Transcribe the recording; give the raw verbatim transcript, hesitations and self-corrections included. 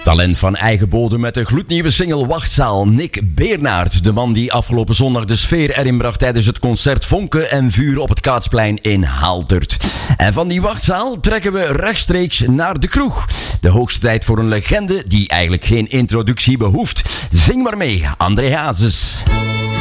Talent van eigen bodem met de gloednieuwe single Wachtzaal. Nick Beernaert, de man die afgelopen zondag de sfeer erin bracht tijdens het concert Vonken en Vuur op het Kaatsplein in Haaldert. En van die Wachtzaal trekken we rechtstreeks naar de kroeg. De hoogste tijd voor een legende die eigenlijk geen introductie behoeft. Zing maar mee, André Hazes.